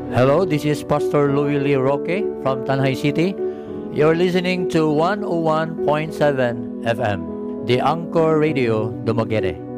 Hello, this is Pastor Louis Lee Roque from Tanay City. You're listening to 101.7 FM, the Anchor Radio Dumaguete.